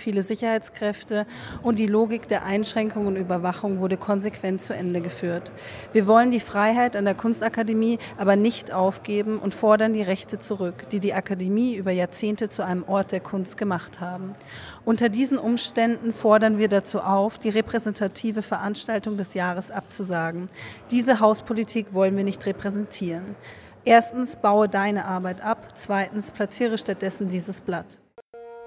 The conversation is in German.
viele Sicherheitskräfte und die Logik der Einschränkung und Überwachung wurde konsequent zu Ende geführt. Wir wollen die Freiheit an der Kunstakademie aber nicht aufgeben und fordern die Rechte zurück, die die Akademie über Jahrzehnte zu einem Ort der Kunst gemacht haben. Unter diesen Umständen fordern wir dazu auf, die repräsentative Veranstaltung des Jahres abzusagen. Diese Hauspolitik wollen wir nicht repräsentieren. Erstens, baue deine Arbeit ab. Zweitens, platziere stattdessen dieses Blatt.